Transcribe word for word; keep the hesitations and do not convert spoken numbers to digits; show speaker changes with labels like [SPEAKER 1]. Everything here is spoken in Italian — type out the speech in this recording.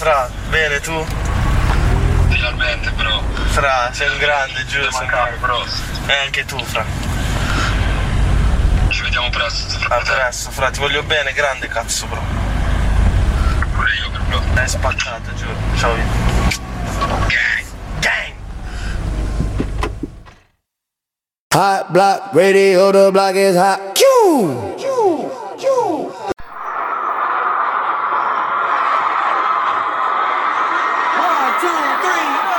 [SPEAKER 1] fra, bene tu?
[SPEAKER 2] Finalmente, bro.
[SPEAKER 1] Fra, sei un grande, giuro.
[SPEAKER 2] Mancavi, bro.
[SPEAKER 1] E anche tu, fra.
[SPEAKER 2] Ci vediamo presto, fra.
[SPEAKER 1] A presto, fra, ti voglio bene, grande cazzo, bro.
[SPEAKER 2] Pure io, bro.
[SPEAKER 1] Hai spaccato, giuro. Ciao, via.
[SPEAKER 2] Gang.
[SPEAKER 1] Gang!
[SPEAKER 3] Hot block radio, the block is hot. Q!